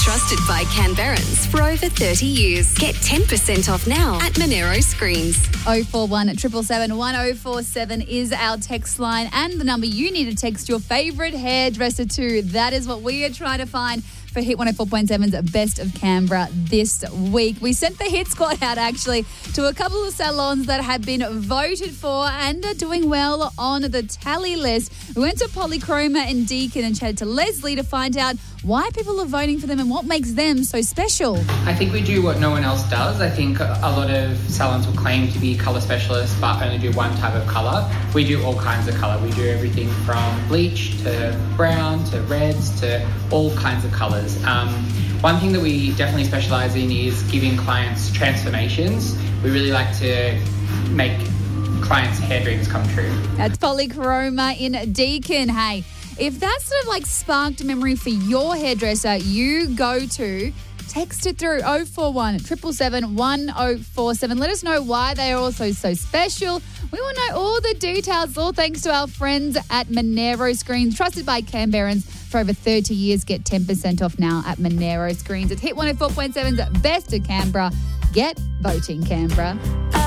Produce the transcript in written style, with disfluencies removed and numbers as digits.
Trusted by Canberrans for over 30 years. Get 10% off now at Monero Screens. 041 777 1047 is our text line and the number you need to text your favourite hairdresser to. That is what we are trying to find for Hit 104.7's Best of Canberra this week. We sent the Hit Squad out actually to a couple of salons that have been voted for and are doing well on the tally list. We went to Polychroma in Deakin and chatted to Leslie to find out why people are voting for them and what makes them so special. I think we do what no one else does. I think a lot of salons will claim to be colour specialists but only do one type of colour. We do all kinds of colour. We do everything from bleach to brown to reds to all kinds of colours. One thing that we definitely specialise in is giving clients transformations. We really like to make clients' hair dreams come true. That's Polychroma in Deakin. Hey, if that sort of like sparked a memory for your hairdresser, you go to text it through 041 777 1047. Let us know why they are also so special. We want to know all the details, all thanks to our friends at Monero Screens, trusted by Canberrans for over 30 years. Get 10% off now at Monero Screens. It's Hit 104.7's Best of Canberra. Get voting, Canberra.